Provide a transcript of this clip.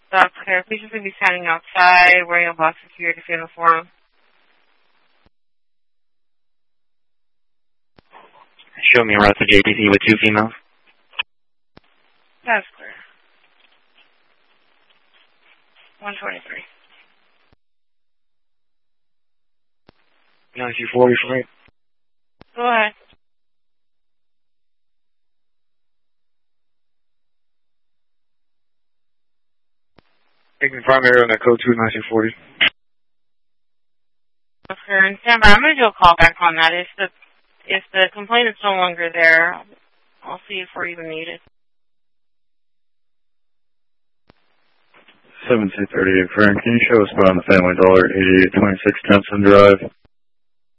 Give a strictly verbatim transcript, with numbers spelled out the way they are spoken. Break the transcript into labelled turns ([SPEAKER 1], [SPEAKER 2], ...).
[SPEAKER 1] That's clear. Please just be standing outside, wearing a black security uniform.
[SPEAKER 2] Show me a route to J T C with two females.
[SPEAKER 1] That's clear. one twenty-three.
[SPEAKER 2] nine two forty for me.
[SPEAKER 1] Go ahead.
[SPEAKER 2] Taking primary on that code two nine two forty.
[SPEAKER 1] Okay, and stand by. I'm going to do a call back on that. If the, if the complaint is no longer there, I'll see if we're even needed.
[SPEAKER 3] seven two thirty-eight, Frank. Can you show us about on the Family Dollar, eighty-eight twenty-six Thompson Drive?